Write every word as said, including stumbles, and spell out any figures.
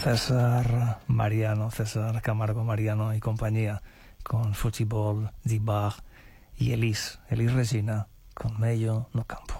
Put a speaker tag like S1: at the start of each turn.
S1: César Mariano, César Camargo Mariano y compañía, con Futebol de Bar, y Elis, Elis Regina, con Meglio no Campo.